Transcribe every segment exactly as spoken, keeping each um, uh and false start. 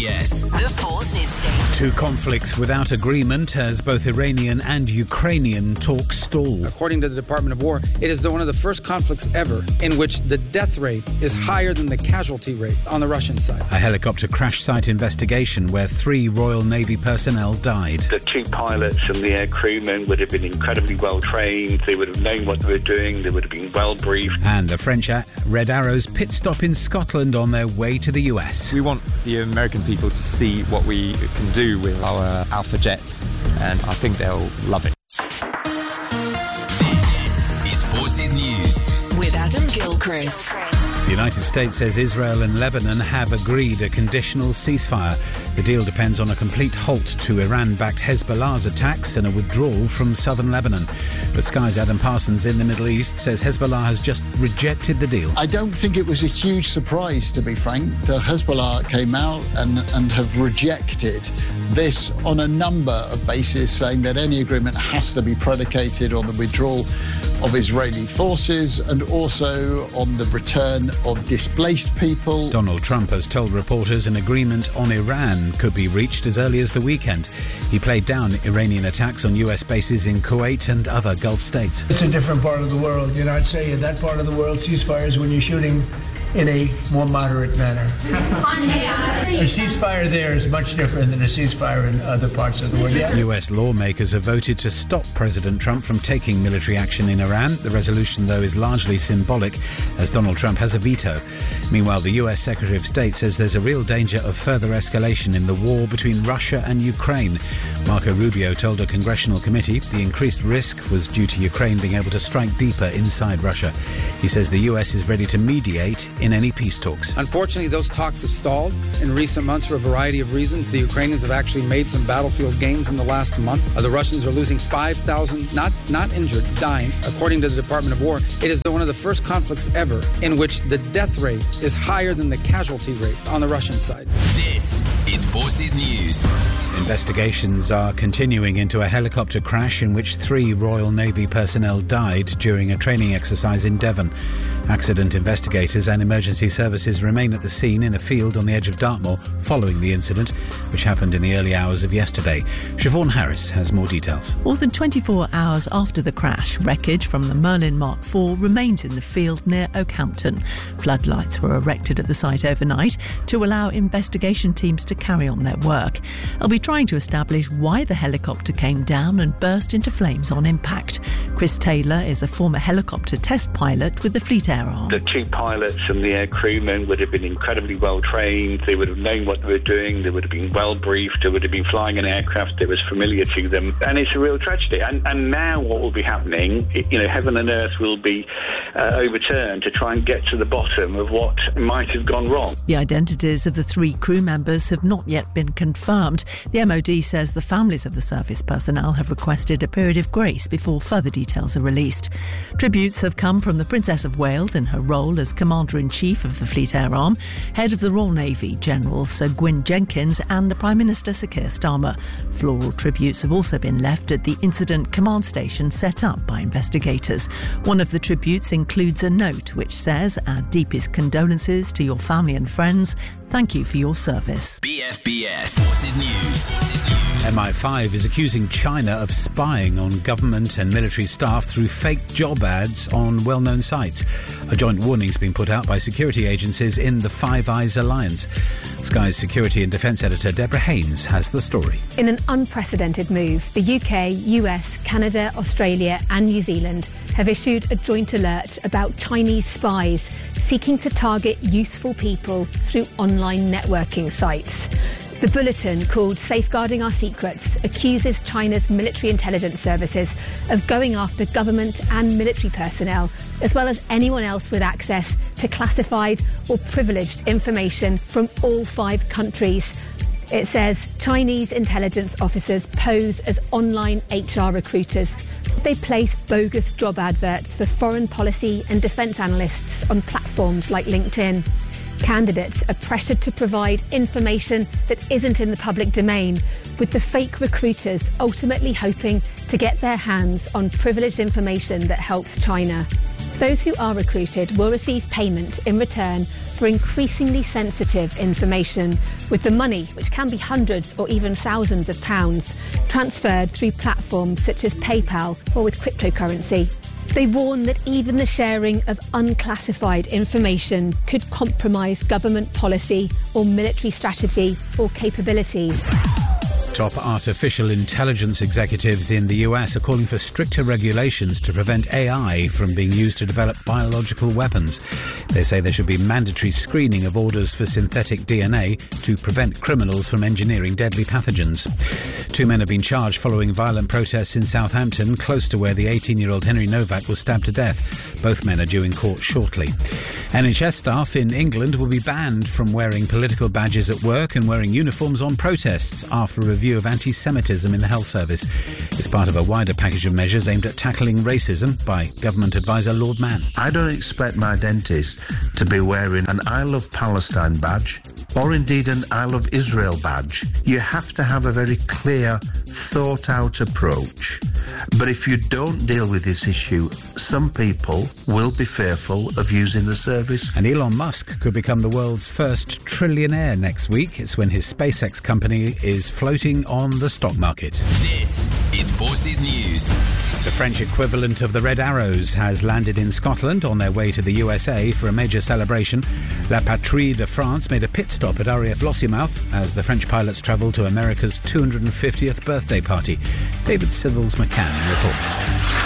S. The Forces State. Two conflicts without agreement as both Iranian and Ukrainian talks stall. According to the Department of War, it is the, one of the first conflicts ever in which the death rate is higher than the casualty rate on the Russian side. A helicopter crash site investigation where three Royal Navy personnel died. The two pilots and the air crewmen would have been incredibly well trained. They would have known what they were doing. They would have been well briefed. And the French Red Arrows pit stop in Scotland on their way to the U S. We want the American people to see what we can do with our Alpha jets, and I think they'll love it. This is Forces News with Adam Gilchrist. The United States says Israel and Lebanon have agreed a conditional ceasefire. The deal depends on a complete halt to Iran-backed Hezbollah's attacks and a withdrawal from southern Lebanon. But Sky's Adam Parsons in the Middle East says Hezbollah has just rejected the deal. I don't think it was a huge surprise, to be frank. The Hezbollah came out and, and have rejected this on a number of bases, saying that any agreement has to be predicated on the withdrawal of Israeli forces and also on the return of displaced people. Donald Trump has told reporters an agreement on Iran could be reached as early as the weekend. He played down Iranian attacks on U S bases in Kuwait and other Gulf states. It's a different part of the world. You know, I'd say in that part of the world, ceasefires when you're shooting in a more moderate manner. A ceasefire there is much different than a ceasefire in other parts of the world. Yeah. U S lawmakers have voted to stop President Trump from taking military action in Iran. The resolution, though, is largely symbolic, as Donald Trump has a veto. Meanwhile, the U S Secretary of State says there's a real danger of further escalation in the war between Russia and Ukraine. Marco Rubio told a congressional committee the increased risk was due to Ukraine being able to strike deeper inside Russia. He says the U S is ready to mediate in any peace talks. Unfortunately, those talks have stalled in recent months for a variety of reasons. The Ukrainians have actually made some battlefield gains in the last month. Uh, the Russians are losing five thousand, not not injured, dying. According to the Department of War, it is the, one of the first conflicts ever in which the death rate is higher than the casualty rate on the Russian side. This is Forces News. Investigations are continuing into a helicopter crash in which three Royal Navy personnel died during a training exercise in Devon. Accident investigators and emergency services remain at the scene in a field on the edge of Dartmoor following the incident, which happened in the early hours of yesterday. Siobhan Harris has more details. More than twenty-four hours after the crash, wreckage from the Merlin Mark four remains in the field near Oakhampton. Floodlights were erected at the site overnight to allow investigation teams to carry on their work. They'll be trying to establish why the helicopter came down and burst into flames on impact. Chris Taylor is a former helicopter test pilot with the Fleet Air Arm. The two pilots and the air crewmen would have been incredibly well trained. They would have known what they were doing. They would have been well briefed. They would have been flying an aircraft that was familiar to them. And it's a real tragedy. And, and now what will be happening, you know, heaven and earth will be uh, overturned to try and get to the bottom of what might have gone wrong. The identities of the three crew members have not yet been confirmed. The M O D says the families of the service personnel have requested a period of grace before further details are released. Tributes have come from the Princess of Wales in her role as Commander-in-Chief of the Fleet Air Arm, Head of the Royal Navy General Sir Gwyn Jenkins and the Prime Minister Sir Keir Starmer. Floral tributes have also been left at the incident command station set up by investigators. One of the tributes includes a note which says, "Our deepest condolences to your family and friends. Thank you for your service." B F B S Forces News. Forces News. M I five is accusing China of spying on government and military staff through fake job ads on well-known sites. A joint warning has been put out by security agencies in the Five Eyes Alliance. Sky's security and defence editor Deborah Haynes has the story. In an unprecedented move, the U K, U S, Canada, Australia and New Zealand have issued a joint alert about Chinese spies seeking to target useful people through online networking sites. The bulletin, called Safeguarding Our Secrets, accuses China's military intelligence services of going after government and military personnel, as well as anyone else with access to classified or privileged information from all five countries. It says Chinese intelligence officers pose as online H R recruiters. They place bogus job adverts for foreign policy and defence analysts on platforms like LinkedIn. Candidates are pressured to provide information that isn't in the public domain, with the fake recruiters ultimately hoping to get their hands on privileged information that helps China. Those who are recruited will receive payment in return for increasingly sensitive information, with the money, which can be hundreds or even thousands of pounds, transferred through platforms such as PayPal or with cryptocurrency. They warn that even the sharing of unclassified information could compromise government policy or military strategy or capabilities. Top artificial intelligence executives in the U S are calling for stricter regulations to prevent A I from being used to develop biological weapons. They say there should be mandatory screening of orders for synthetic D N A to prevent criminals from engineering deadly pathogens. Two men have been charged following violent protests in Southampton, close to where the eighteen-year-old Henry Novak was stabbed to death. Both men are due in court shortly. N H S staff in England will be banned from wearing political badges at work and wearing uniforms on protests after a review of anti-Semitism in the health service. It's part of a wider package of measures aimed at tackling racism by Government Advisor Lord Mann. I don't expect my dentist to be wearing an I Love Palestine badge or indeed an I Love Israel badge. You have to have a very clear, thought-out approach. But if you don't deal with this issue, some people will be fearful of using the service. And Elon Musk could become the world's first trillionaire next week. It's when his SpaceX company is floating on the stock market. This is Forces News. The French equivalent of the Red Arrows has landed in Scotland on their way to the U S A for a major celebration. La Patrie de France made a pit stop at R A F Lossiemouth as the French pilots travelled to America's two hundred fiftieth birthday party. David Civils McCann reports.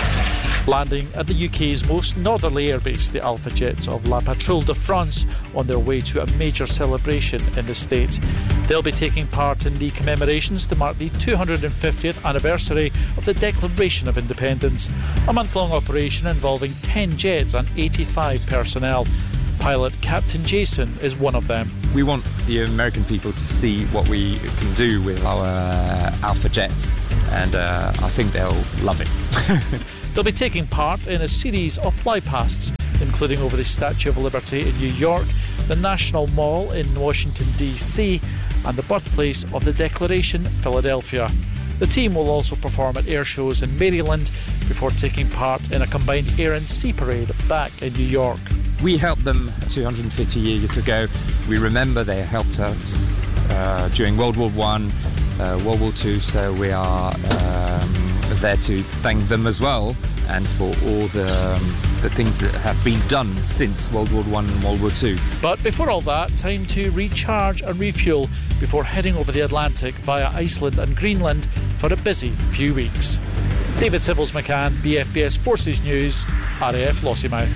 Landing at the U K's most northerly airbase, the Alpha Jets of La Patrouille de France, on their way to a major celebration in the States. They'll be taking part in the commemorations to mark the two hundred fiftieth anniversary of the Declaration of Independence, a month-long operation involving ten jets and eighty-five personnel. Pilot Captain Jason is one of them. We want the American people to see what we can do with our uh, Alpha Jets, and uh, I think they'll love it. They'll be taking part in a series of flypasts, including over the Statue of Liberty in New York, the National Mall in Washington, D C, and the birthplace of the Declaration, Philadelphia. The team will also perform at air shows in Maryland before taking part in a combined air and sea parade back in New York. We helped them two hundred fifty years ago. We remember they helped us uh, during World War One, uh, World War Two, so we are um, there to thank them as well, and for all the, um, the things that have been done since World War One and World War Two. But before all that, time to recharge and refuel before heading over the Atlantic via Iceland and Greenland for a busy few weeks. David Civils McCann, B F B S Forces News, R A F Lossiemouth.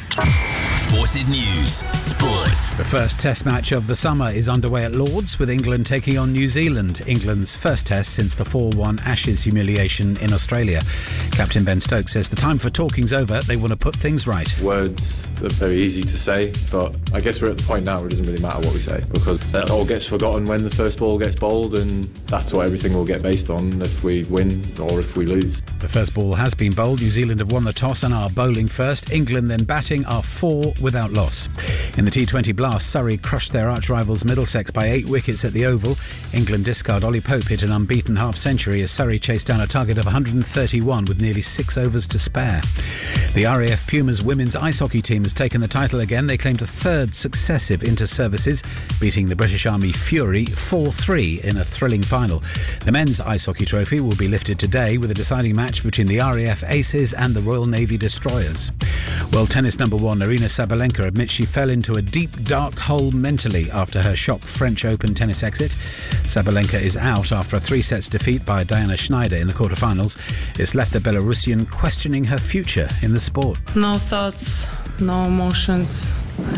Forces News Sports. The first Test match of the summer is underway at Lords, with England taking on New Zealand, England's first Test since the four one Ashes humiliation in Australia. Captain Ben Stokes says the time for talking's over. They want to put things right. Words are very easy to say, but I guess we're at the point now where it doesn't really matter what we say, because that all gets forgotten when the first ball gets bowled, and that's what everything will get based on if we win or if we lose. The first ball has been bowled. New Zealand have won the toss and are bowling first. England then batting are four without loss. In the T twenty Blast, Surrey crushed their arch-rivals Middlesex by eight wickets at the Oval. England discard Ollie Pope hit an unbeaten half-century as Surrey chased down a target of one hundred thirty-one with nearly six overs to spare. The R A F Pumas women's ice hockey team has taken the title again. They claimed a third successive inter-services, beating the British Army Fury four three in a thrilling final. The men's ice hockey trophy will be lifted today with a deciding match between the R A F Aces and the Royal Navy Destroyers. World tennis number one Aryna Sabalenka admits she fell into a deep, dark hole mentally after her shock French Open tennis exit. Sabalenka is out after a three-sets defeat by Diana Schneider in the quarterfinals. It's left the Belarusian questioning her future in the sport. No thoughts, no emotions.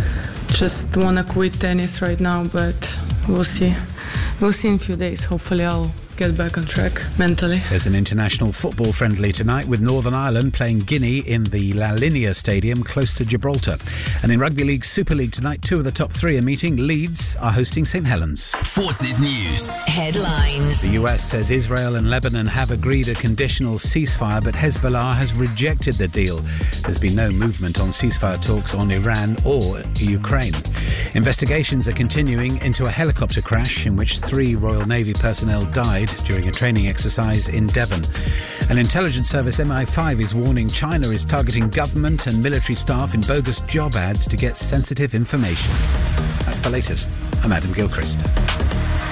Just want to quit tennis right now, but we'll see. We'll see in a few days. Hopefully I'll get back on track mentally. There's an international football friendly tonight with Northern Ireland playing Guinea in the La Linea Stadium close to Gibraltar. And in Rugby League Super League tonight, two of the top three are meeting. Leeds are hosting St Helens. Forces News. Headlines. The U S says Israel and Lebanon have agreed a conditional ceasefire, but Hezbollah has rejected the deal. There's been no movement on ceasefire talks on Iran or Ukraine. Investigations are continuing into a helicopter crash in which three Royal Navy personnel died during a training exercise in Devon. An intelligence service, M I five, is warning China is targeting government and military staff in bogus job ads to get sensitive information. That's the latest. I'm Adam Gilchrist.